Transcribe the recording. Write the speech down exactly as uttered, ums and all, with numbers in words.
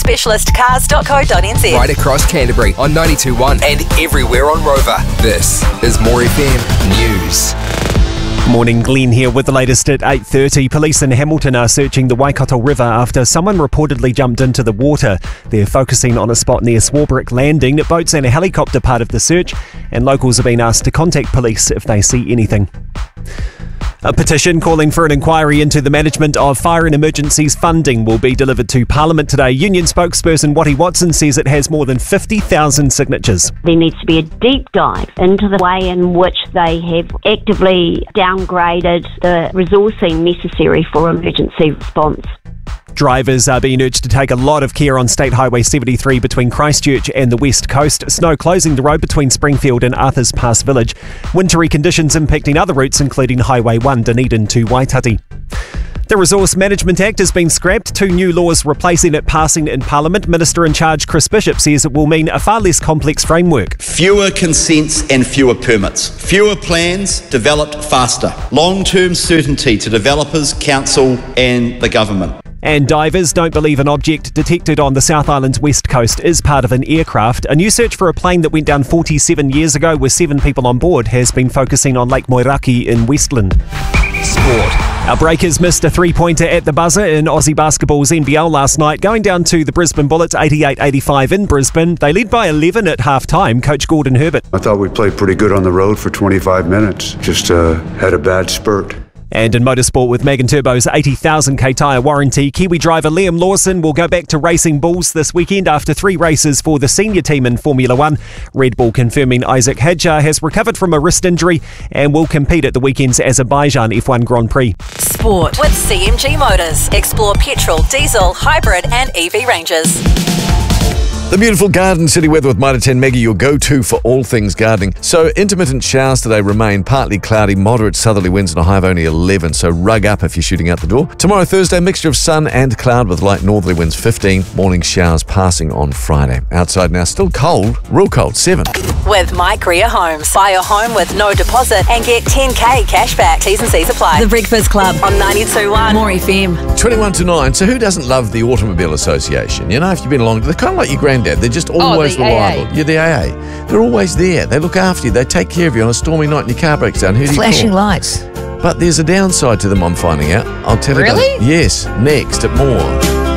specialist cars dot co dot n z. Right across Canterbury on ninety-two point one and everywhere on Rover. This is More F M News. Morning, Glenn here with the latest at eight thirty. Police in Hamilton are searching the Waikato River after someone reportedly jumped into the water. They're focusing on a spot near Swarbrick Landing. Boats and a helicopter part of the search, and locals have been asked to contact police if they see anything. A petition calling for an inquiry into the management of fire and emergencies funding will be delivered to Parliament today. Union spokesperson Wattie Watson says it has more than fifty thousand signatures. There needs to be a deep dive into the way in which they have actively downgraded the resourcing necessary for emergency response. Drivers are being urged to take a lot of care on State Highway seventy-three between Christchurch and the West Coast. Snow closing the road between Springfield and Arthurs Pass Village. Wintry conditions impacting other routes, including Highway one Dunedin to Waitati. The Resource Management Act has been scrapped. Two new laws replacing it passing in Parliament. Minister in charge Chris Bishop says it will mean a far less complex framework. Fewer consents and fewer permits. Fewer plans developed faster. Long-term certainty to developers, council and the government. And divers don't believe an object detected on the South Island's west coast is part of an aircraft. A new search for a plane that went down forty-seven years ago with seven people on board has been focusing on Lake Moiraki in Westland. Sport. Our Breakers missed a three-pointer at the buzzer in Aussie Basketball's N B L last night, going down to the Brisbane Bullets eighty-eight eighty-five in Brisbane. They led by eleven at half-time. Coach Gordon Herbert. I thought we played pretty good on the road for twenty-five minutes. Just uh, had a bad spurt. And in motorsport, with Megan Turbo's eighty thousand k tyre warranty, Kiwi driver Liam Lawson will go back to racing bulls this weekend after three races for the senior team in Formula One. Red Bull confirming Isaac Hadjar has recovered from a wrist injury and will compete at the weekend's Azerbaijan F one Grand Prix. Sport with C M G Motors. Explore petrol, diesel, hybrid and E V ranges. The beautiful Garden City weather with Mitre ten Maggie, your go-to for all things gardening. So intermittent showers today remain, partly cloudy, moderate southerly winds and a high of only eleven, so rug up if you're shooting out the door. Tomorrow, Thursday, mixture of sun and cloud with light northerly winds fifteen, morning showers passing on Friday. Outside now, still cold, real cold, seven. With Mike Rea Homes. Buy a home with no deposit and get ten k cash back. T's and C's apply. The Breakfast Club on ninety-two point one. More F M. twenty-one to nine, so who doesn't love the Automobile Association? You know, if you've been along, they're kind of like your granddad. They're just always oh, the reliable. A A. You're the A A. They're always there. They look after you. They take care of you on a stormy night and your car breaks down. Who do you Flashing call? lights. But there's a downside to them, I'm finding out. I'll tell you Really? about it. Yes, next at More.